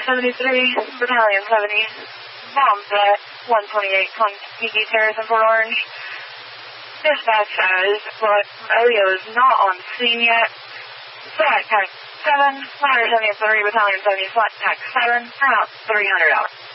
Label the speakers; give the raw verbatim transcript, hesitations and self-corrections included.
Speaker 1: seventy-three, Battalion seventy, bomb threat, one twenty-eight Contiki Terrace in Port Orange. Dispatch says, but Elio is not on scene yet. Flat tac seven, Ladder seventy-three, Battalion seventy, flat tac seven, out three hundred out.